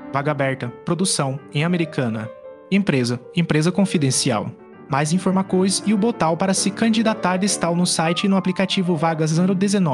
Vaga aberta, produção, em Americana. Empresa confidencial. Mais informações e o botão para se candidatar está no site e no aplicativo Vagas 019.